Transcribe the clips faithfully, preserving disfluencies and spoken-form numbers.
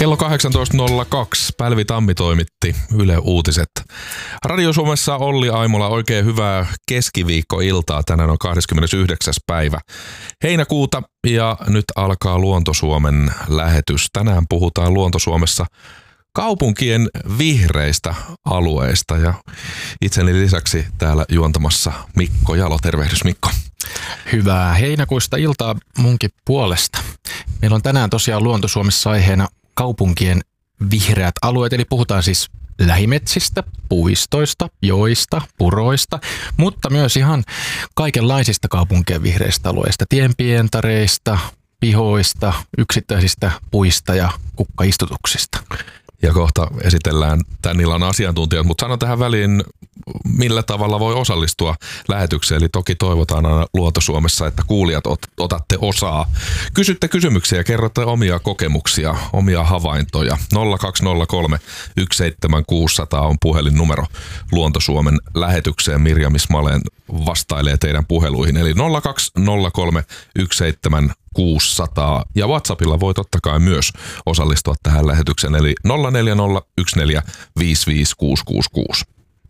Kello kahdeksantoista nolla kaksi Pälvi Tammi toimitti Yle Uutiset. Radio Suomessa Olli Aimola, oikein hyvää keskiviikkoiltaa. Tänään on kahdeskymmenesyhdeksäs päivä heinäkuuta ja nyt alkaa Luonto Suomen lähetys. Tänään puhutaan Luonto Suomessa kaupunkien vihreistä alueista ja itseni lisäksi täällä juontamassa Mikko Jalo. Tervehdys Mikko. Hyvää heinäkuista iltaa munkin puolesta. Meillä on tänään tosiaan Luonto Suomessa aiheena kaupunkien vihreät alueet, eli puhutaan siis lähimetsistä, puistoista, joista, puroista, mutta myös ihan kaikenlaisista kaupunkien vihreistä alueista, tienpientareista, pihoista, yksittäisistä puista ja kukkaistutuksista. Ja kohta esitellään tämän illan asiantuntijat, mutta sanon tähän väliin, millä tavalla voi osallistua lähetykseen. Eli toki toivotaan aina Luonto Suomessa, että kuulijat ot, otatte osaa. Kysytte kysymyksiä, kerrotte omia kokemuksia, omia havaintoja. nolla kaksi nolla kolme yksi seitsemän kuusi nolla nolla on puhelinnumero Luonto Suomen lähetykseen. Mirjam Ismaleen vastailee teidän puheluihin. Eli nolla kaksi nolla kolme yksi seitsemän kuusi nolla nolla ja WhatsAppilla voi totta kai myös osallistua tähän lähetykseen, eli nolla neljä nolla yksi neljä viisi viisi kuusi kuusi kuusi.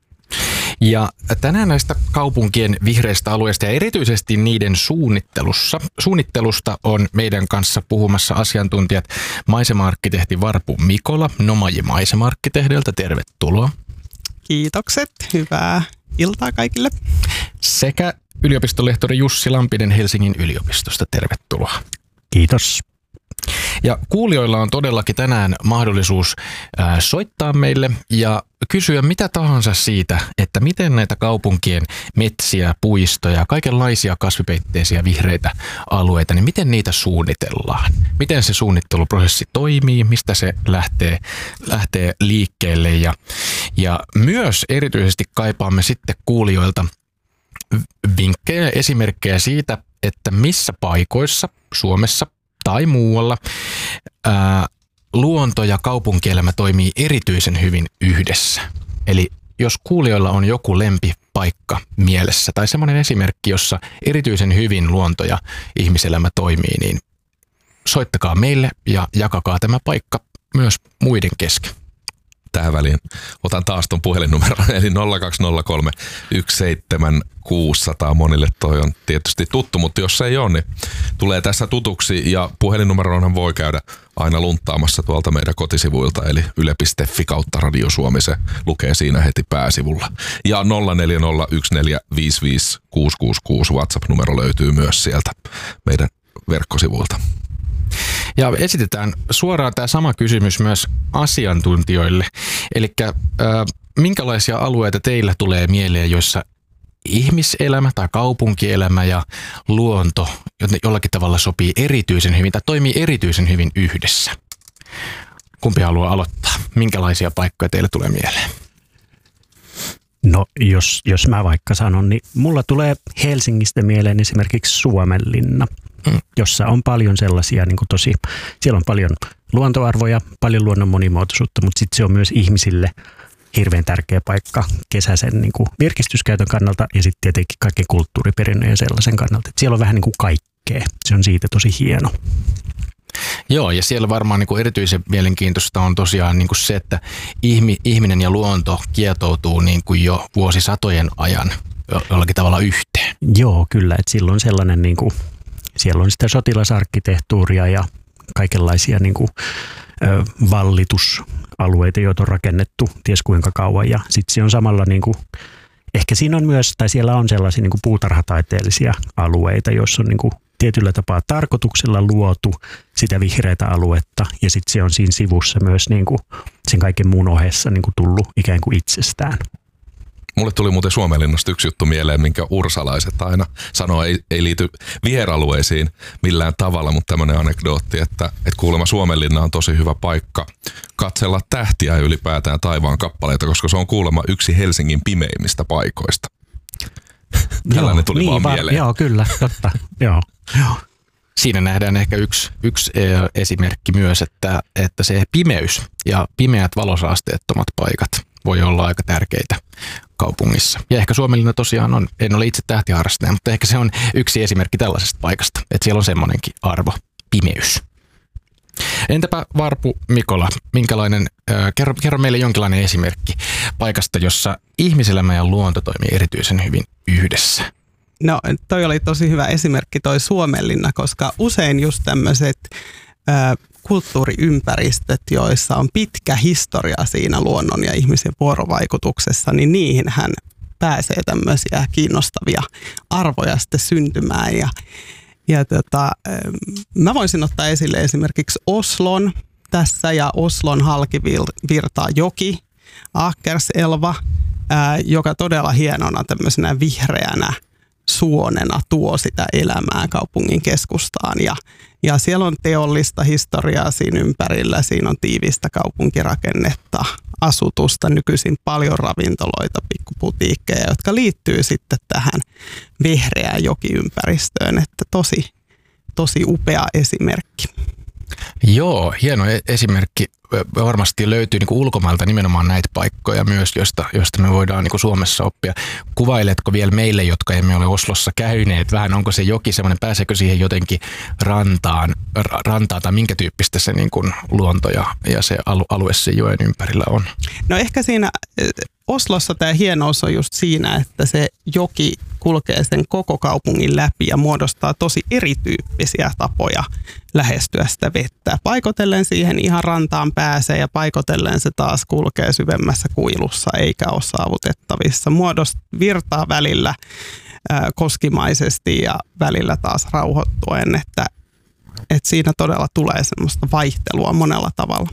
Ja tänään näistä kaupunkien vihreistä alueista ja erityisesti niiden suunnittelussa, suunnittelusta on meidän kanssa puhumassa asiantuntijat maisema-arkkitehti Varpu Mikola Nomaji maisema-arkkitehdiltä. Tervetuloa. Kiitokset. Hyvää iltaa kaikille. Sekä yliopistolehtori Jussi Lampinen Helsingin yliopistosta. Tervetuloa. Kiitos. Ja kuulijoilla on todellakin tänään mahdollisuus ää, soittaa meille ja kysyä mitä tahansa siitä, että miten näitä kaupunkien metsiä, puistoja, kaikenlaisia kasvipeitteisiä vihreitä alueita, niin miten niitä suunnitellaan? Miten se suunnitteluprosessi toimii, mistä se lähtee, lähtee liikkeelle ja, ja myös erityisesti kaipaamme sitten kuulijoilta vinkkejä ja esimerkkejä siitä, että missä paikoissa Suomessa tai muualla ää, luonto ja kaupunkielämä toimii erityisen hyvin yhdessä. Eli jos kuulijoilla on joku lempipaikka mielessä tai semmoinen esimerkki, jossa erityisen hyvin luonto ja ihmiselämä toimii, niin soittakaa meille ja jakakaa tämä paikka myös muiden kesken. Tähän väliin otan taas tuon puhelinnumeron, eli nolla kaksi nolla kolme yksi seitsemän kuusi nolla nolla. Monille toi on tietysti tuttu, mutta jos se ei ole, niin tulee tässä tutuksi. Ja puhelinnumeronhan voi käydä aina lunttaamassa tuolta meidän kotisivuilta, eli yle piste fi kautta Radio Suomi, se lukee siinä heti pääsivulla. Ja nolla neljä nolla yksi neljä viisi viisi kuusi kuusi kuusi WhatsApp-numero löytyy myös sieltä meidän verkkosivuilta. Ja esitetään suoraan tämä sama kysymys myös asiantuntijoille. Eli äh, minkälaisia alueita teillä tulee mieleen, joissa ihmiselämä tai kaupunkielämä ja luonto jollakin tavalla sopii erityisen hyvin tai toimii erityisen hyvin yhdessä? Kumpi haluaa aloittaa? Minkälaisia paikkoja teille tulee mieleen? No jos, jos mä vaikka sanon, niin mulla tulee Helsingistä mieleen esimerkiksi Suomenlinna, mm. jossa on paljon sellaisia, niin kuin tosi, siellä on paljon luontoarvoja, paljon luonnon monimuotoisuutta, mutta sitten se on myös ihmisille hirveän tärkeä paikka kesäisen niin kuin virkistyskäytön kannalta ja sitten tietenkin kaikki kulttuuriperinnön ja sellaisen kannalta. Et siellä on vähän niin kuin kaikkea, se on siitä tosi hieno. Joo, ja siellä varmaan niin kuin erityisen mielenkiintoista on tosiaan niin kuin se, että ihmi, ihminen ja luonto kietoutuu niin kuin jo vuosisatojen ajan jollakin tavalla yhteen. Joo, kyllä, että silloin sellainen, niin kuin, siellä on sitä sotilasarkkitehtuuria ja kaikenlaisia niin kuin, ö, vallitusalueita, joita on rakennettu ties kuinka kauan, ja sitten se on samalla niin kuin, ehkä siinä on myös, tai siellä on sellaisia niin kuin puutarhataiteellisia alueita, joissa on niin kuin tietyllä tapaa tarkoituksella luotu sitä vihreätä aluetta ja sitten se on siinä sivussa myös niin kuin sen kaiken muun ohessa niin kuin tullut ikään kuin itsestään. Mulle tuli muuten Suomenlinnasta yksi juttu mieleen, minkä ursalaiset aina sanoo, ei, ei liity viheralueisiin millään tavalla, mutta tämmöinen anekdootti, että, että kuulemma Suomenlinna on tosi hyvä paikka katsella tähtiä ja ylipäätään taivaan kappaleita, koska se on kuulemma yksi Helsingin pimeimmistä paikoista. Tällainen joo, tuli niin, vaan var, mieleen. Joo, kyllä, totta. joo, joo. Siinä nähdään ehkä yksi, yksi esimerkki myös, että, että se pimeys ja pimeät valosaasteettomat paikat voi olla aika tärkeitä kaupungissa. Ja ehkä Suomenlinna tosiaan on, en ole itse tähtiharrastaja, mutta ehkä se on yksi esimerkki tällaisesta paikasta, että siellä on semmoinenkin arvo, pimeys. Entäpä Varpu Mikola, minkälainen, äh, kerro, kerro meille jonkinlainen esimerkki paikasta, jossa ihmiselämä ja luonto toimii erityisen hyvin yhdessä. No toi oli tosi hyvä esimerkki toi Suomenlinna, koska usein just tämmöiset äh, kulttuuriympäristöt, joissa on pitkä historia siinä luonnon ja ihmisen vuorovaikutuksessa, niin niihinhän pääsee tämmöisiä kiinnostavia arvoja sitten syntymään. Ja, ja tota, mä voisin ottaa esille esimerkiksi Oslon tässä ja Oslon halki virtaa joki, Akerselva, ää, joka todella hienona tämmöisenä vihreänä suonena tuo sitä elämää kaupungin keskustaan. Ja, ja siellä on teollista historiaa siinä ympärillä, siinä on tiivistä kaupunkirakennetta, asutusta, nykyisin paljon ravintoloita, pikkuputiikkeja, jotka liittyy sitten tähän vihreään jokiympäristöön, että tosi, tosi upea esimerkki. Joo, hieno esimerkki. Varmasti löytyy niin kuin ulkomailta nimenomaan näitä paikkoja myös, joista, joista me voidaan niin kuin Suomessa oppia. Kuvailetko vielä meille, jotka emme ole Oslossa käyneet, vähän onko se joki semmoinen, pääseekö siihen jotenkin rantaan, rantaan tai minkä tyyppistä se niin kuin luonto ja, ja se alue sen joen ympärillä on? No ehkä siinä Oslossa tämä hienous on just siinä, että se joki kulkee sen koko kaupungin läpi ja muodostaa tosi erityyppisiä tapoja lähestyä sitä vettä. Paikotellen siihen ihan rantaan pääsee ja paikotellen se taas kulkee syvemmässä kuilussa eikä ole saavutettavissa. Muodost virtaa välillä ää, koskimaisesti ja välillä taas rauhoittuen, että, että siinä todella tulee semmoista vaihtelua monella tavalla.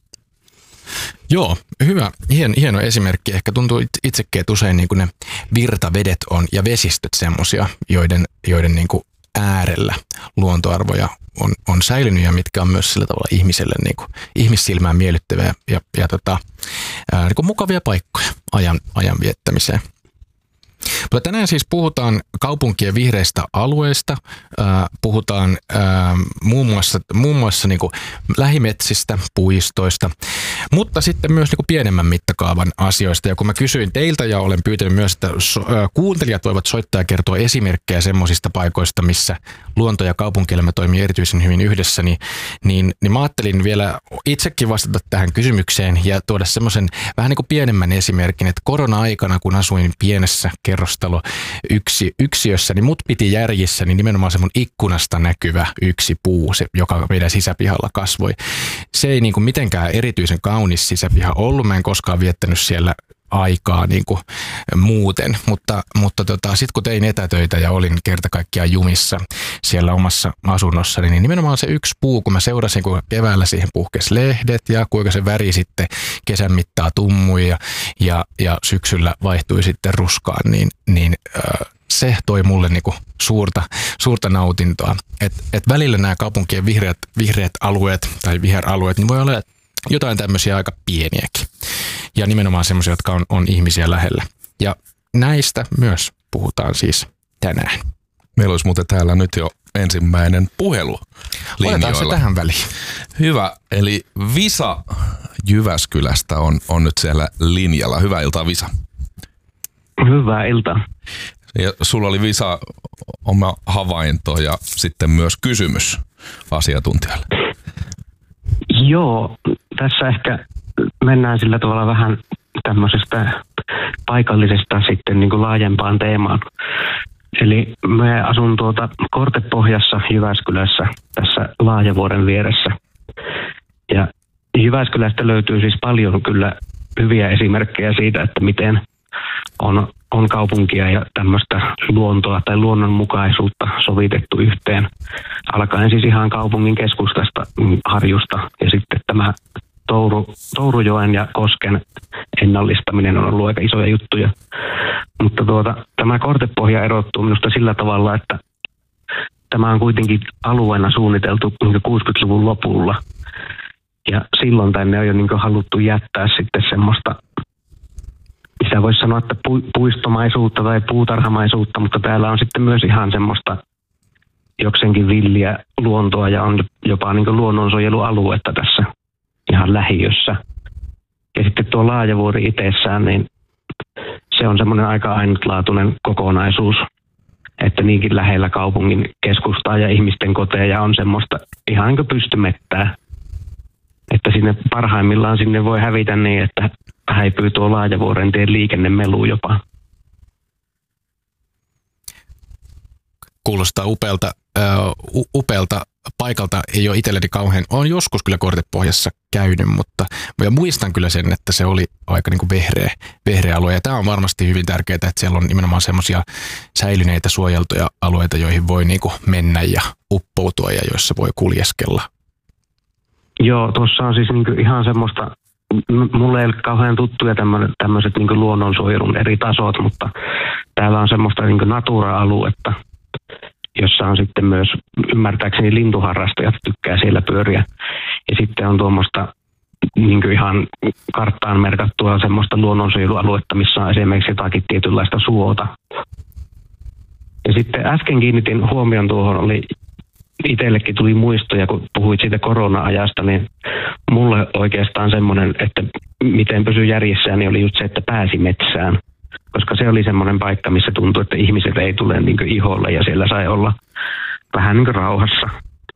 Joo, hyvä, hieno, hieno esimerkki. Ehkä tuntuu itsekin, että usein niin kuin ne virtavedet on ja vesistöt semmoisia, joiden, joiden niin kuin äärellä luontoarvoja on, on säilynyt ja mitkä on myös sillä tavalla ihmiselle niin kuin, ihmissilmään miellyttäviä ja, ja tota, ää, niin kuin mukavia paikkoja ajan, ajan viettämiseen. Mutta tänään siis puhutaan kaupunkien vihreistä alueista, äh, puhutaan äh, muun muassa, muun muassa niin kuin lähimetsistä, puistoista, mutta sitten myös niin kuin pienemmän mittakaavan asioista. Ja kun mä kysyin teiltä ja olen pyytänyt myös, että so, äh, kuuntelijat voivat soittaa ja kertoa esimerkkejä semmoisista paikoista, missä luonto ja kaupunkielämä toimii erityisen hyvin yhdessä, niin, niin, niin mä ajattelin vielä itsekin vastata tähän kysymykseen ja tuoda semmoisen vähän niin kuin pienemmän esimerkin, että korona-aikana, kun asuin pienessä kerrostalo yksi, yksiössä, niin mut piti järjissä, niin nimenomaan se mun ikkunasta näkyvä yksi puu, se, joka meidän sisäpihalla kasvoi. Se ei niin kuin mitenkään erityisen kaunis sisäpiha ollut, mä en koskaan viettänyt siellä aikaa niin kuin muuten, mutta, mutta tota, sitten kun tein etätöitä ja olin kerta kaikkiaan jumissa siellä omassa asunnossani, niin nimenomaan se yksi puu, kun mä seurasin, kuinka keväällä siihen puhkesi lehdet ja kuinka se väri sitten kesän mittaa tummui ja, ja, ja syksyllä vaihtui sitten ruskaan, niin, niin äh, se toi mulle niinku suurta, suurta nautintoa. Et, et välillä nämä kaupunkien vihreät, vihreät alueet tai viheralueet, niin voi olla jotain tämmöisiä aika pieniäkin. Ja nimenomaan semmoisia, jotka on, on ihmisiä lähellä. Ja näistä myös puhutaan siis tänään. Meillä olisi muuten täällä nyt jo ensimmäinen puhelu linjoilla. Otetaan se tähän väliin. Hyvä, eli Visa Jyväskylästä on, on nyt siellä linjalla. Hyvää iltaa, Visa. Hyvää iltaa. Ja sulla oli, Visa, oma havainto ja sitten myös kysymys asiantuntijalle. Joo, tässä ehkä mennään sillä tavalla vähän tämmöisestä paikallisesta sitten niin kuin laajempaan teemaan. Eli mä asun tuota Kortepohjassa Jyväskylässä tässä Laajavuoren vieressä. Ja Jyväskylästä löytyy siis paljon kyllä hyviä esimerkkejä siitä, että miten on, on kaupunkia ja tämmöistä luontoa tai luonnonmukaisuutta sovitettu yhteen. Alkaen siis ihan kaupungin keskustasta, Harjusta ja sitten tämä Touru, Tourujoen ja Kosken ennallistaminen on ollut aika isoja juttuja. Mutta tuota, tämä Kortepohja erottuu minusta sillä tavalla, että tämä on kuitenkin alueena suunniteltu kuusikymmentäluvun lopulla. Ja silloin tänne on jo niin haluttu jättää sitten semmoista, sitä voisi sanoa, että puistomaisuutta tai puutarhamaisuutta, mutta täällä on sitten myös ihan semmoista jokseenkin villiä luontoa ja on jopa niin luonnonsuojelualuetta tässä ihan lähiössä. Ja sitten tuo Laajavuori itsessään, niin se on semmoinen aika ainutlaatuinen kokonaisuus, että niinkin lähellä kaupungin keskustaa ja ihmisten koteja on semmoista ihan niin kuin pystymettää. että sinne parhaimmillaan sinne voi hävitä niin, että häipyy tuo Laajavuorentien liikennemelu jopa. Kuulostaa upealta, uh, upealta paikalta, ei ole itselleni kauhean, olen joskus kyllä Kortepohjassa käynyt, mutta ja muistan kyllä sen, että se oli aika niin kuin vehreä, vehreä alue, ja tämä on varmasti hyvin tärkeää, että siellä on nimenomaan semmoisia säilyneitä suojeltuja alueita, joihin voi niin kuin mennä ja uppoutua ja joissa voi kuljeskella. Joo, tuossa on siis niin kuin ihan semmoista, mulle ei ole kauhean tuttuja tämmöiset niin kuin luonnonsuojelun eri tasot, mutta täällä on semmoista niin kuin natura-aluetta, jossa on sitten myös ymmärtääkseni lintuharrastajat tykkää siellä pyöriä. Ja sitten on tuommoista niin kuin ihan karttaan merkattua semmoista luonnonsuojelualuetta, missä on esimerkiksi jotakin tietynlaista suota. Ja sitten äsken kiinnitin huomion tuohon, oli itsellekin tuli muistoja, kun puhuit siitä korona-ajasta, niin mulle oikeastaan semmoinen, että miten pysyi järjessään, niin oli just se, että pääsi metsään. Koska se oli semmoinen paikka, missä tuntui, että ihmiset ei tule niin kuin iholle ja siellä sai olla vähän niin kuin rauhassa.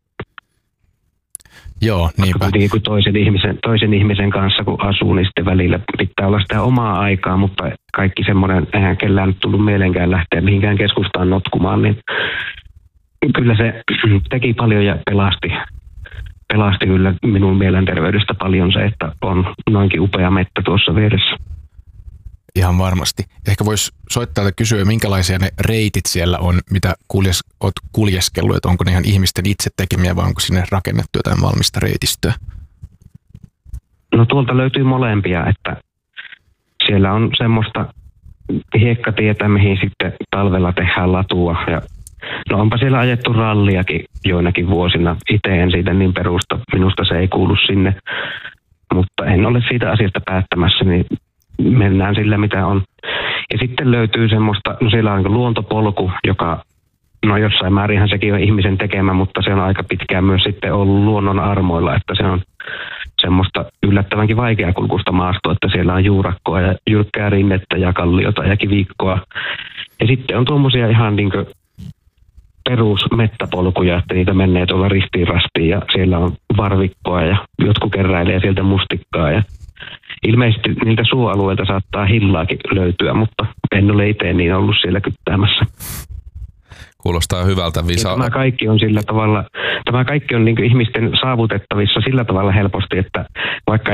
Joo, niinpä. Niin kuin toisen ihmisen, toisen ihmisen kanssa, kun asuu, niin sitten välillä pitää olla sitä omaa aikaa, mutta kaikki semmoinen, eihän kellään nyt tullut mielenkään lähteä mihinkään keskustaan notkumaan, niin kyllä se teki paljon ja pelasti, pelasti kyllä minun mielenterveydestä paljon se, että on noinkin upea mettä tuossa vieressä. Ihan varmasti. Ehkä voisi soittajalta kysyä, minkälaisia ne reitit siellä on, mitä kuljes, olet kuljeskellut, että onko ne ihan ihmisten itse tekemiä vai onko sinne rakennettu jotain valmista reitistöä? No tuolta löytyy molempia, että siellä on semmoista hiekkatietä, mihin sitten talvella tehdään latua. Ja no onpa siellä ajettu ralliakin joinakin vuosina. Itse en siitä niin perusta, minusta se ei kuulu sinne, mutta en ole siitä asiasta päättämässä, niin mennään sillä, mitä on. Ja sitten löytyy semmoista, no siellä on luontopolku, joka, no jossain määrinhän sekin on ihmisen tekemä, mutta se on aika pitkään myös sitten ollut luonnon armoilla, että se on semmoista yllättävänkin vaikeakulkuista maastoa, että siellä on juurakkoa ja jyrkkää rinnettä ja kalliota ja kivikkoa. Ja sitten on tuommoisia ihan niin kuin perusmettäpolkuja, että niitä menee tuolla ristiin rastiin ja siellä on varvikkoa ja jotkut keräilee sieltä mustikkaa ja ilmeisesti niiltä suoalueilta saattaa hillaakin löytyä, mutta en ole itse niin ollut siellä kyttäämässä. Kuulostaa hyvältä. Visa. Tämä kaikki on sillä tavalla, tämä kaikki on niin kuin ihmisten saavutettavissa sillä tavalla helposti, että vaikka